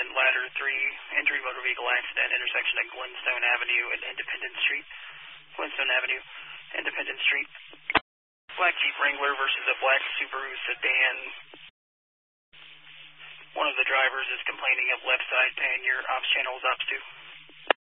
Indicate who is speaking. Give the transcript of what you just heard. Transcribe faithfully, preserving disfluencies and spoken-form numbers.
Speaker 1: seven, ladder three, injury motor vehicle accident, intersection at Glenstone Avenue and Independence Street. Glenstone Avenue, Independence Street. Black Jeep Wrangler versus a black Subaru sedan. One of the drivers is complaining of left side pain. Your ops channel is ops two.